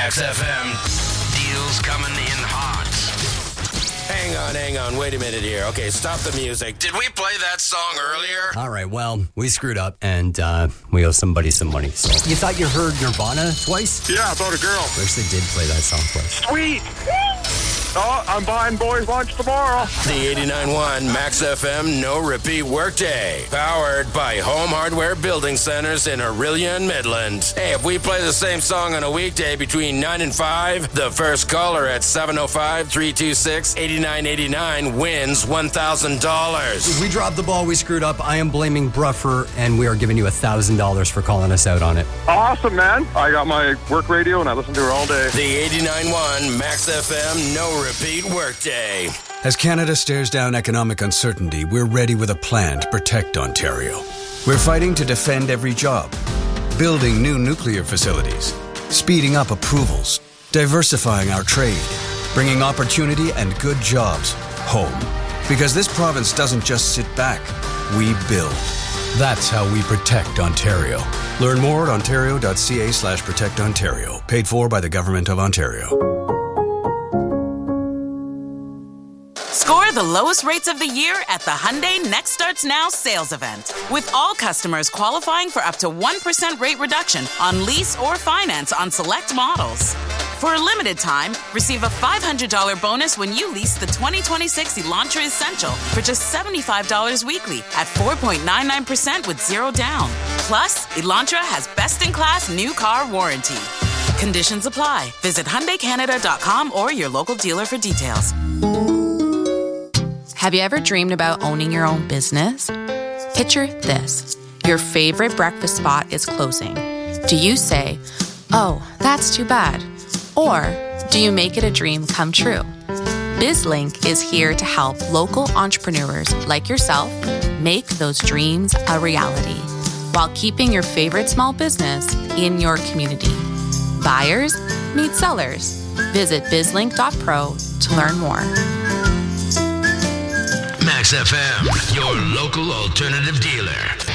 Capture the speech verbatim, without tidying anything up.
Max F M. Deals coming in hot. Hang on, hang on. Wait a minute here. Okay, stop the music. Did we play that song earlier? All right, well, we screwed up, and uh, we owe somebody some money. So you thought you heard Nirvana twice? Yeah, about a girl. We actually did play that song twice. Sweet. Oh, I'm buying boys lunch tomorrow. The eighty-nine point one Max F M No Repeat Workday. Powered by Home Hardware Building Centers in Orillia and Midland. Hey, if we play the same song on a weekday between nine and five, the first caller at seven oh five, three two six, eight nine eight nine wins one thousand dollars. We dropped the ball, we screwed up. I am blaming Bruffer, and we are giving you one thousand dollars for calling us out on it. Awesome, man. I got my work radio, and I listen to it all day. The eighty-nine point one Max F M No Repeat Workday. As Canada stares down economic uncertainty, we're ready with a plan to protect Ontario. We're fighting to defend every job, building new nuclear facilities, speeding up approvals, diversifying our trade, bringing opportunity and good jobs home. Because this province doesn't just sit back, we build. That's how we protect Ontario. Learn more at ontario.ca slash protect Ontario. Paid for by the Government of Ontario. Score the lowest rates of the year at the Hyundai Next Starts Now sales event. With all customers qualifying for up to one percent rate reduction on lease or finance on select models. For a limited time, receive a five hundred dollars bonus when you lease the twenty twenty-six Elantra Essential for just seventy-five dollars weekly at four point nine nine percent with zero down. Plus, Elantra has best-in-class new car warranty. Conditions apply. Visit Hyundai Canada dot com or your local dealer for details. Have you ever dreamed about owning your own business? Picture this. Your favorite breakfast spot is closing. Do you say, "Oh, that's too bad"? Or do you make it a dream come true? BizLink is here to help local entrepreneurs like yourself make those dreams a reality while keeping your favorite small business in your community. Buyers meet sellers. Visit bizlink dot pro to learn more. Max F M, your local alternative dealer.